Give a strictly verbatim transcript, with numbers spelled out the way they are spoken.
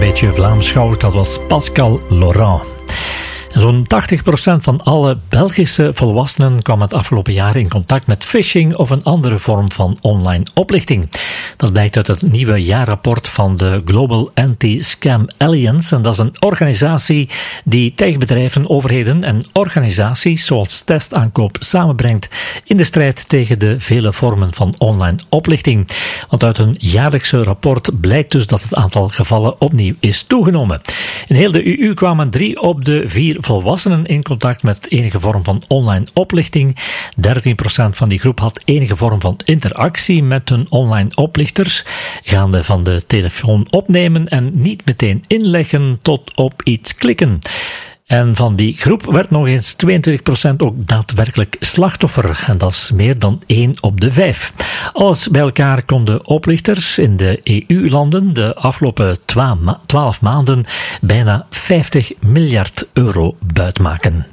beetje Vlaams goud, dat was Pascal Laurent. Zo'n tachtig procent van alle Belgische volwassenen kwam het afgelopen jaar in contact met phishing of een andere vorm van online oplichting. Dat blijkt uit het nieuwe jaarrapport van de Global Anti-Scam Alliance. En dat is een organisatie die techbedrijven, overheden en organisaties zoals Testaankoop samenbrengt in de strijd tegen de vele vormen van online oplichting. Want uit een jaarlijkse rapport blijkt dus dat het aantal gevallen opnieuw is toegenomen. In heel de E U kwamen drie op de vier volwassenen in contact met enige vorm van online oplichting. dertien procent van die groep had enige vorm van interactie met hun online oplichters, gaande van de telefoon opnemen en niet meteen inleggen tot op iets klikken. En van die groep werd nog eens tweeëntwintig procent ook daadwerkelijk slachtoffer. En dat is meer dan één op de vijf. Alles bij elkaar konden oplichters in de E U-landen de afgelopen twaalf maanden bijna vijftig miljard euro buitmaken.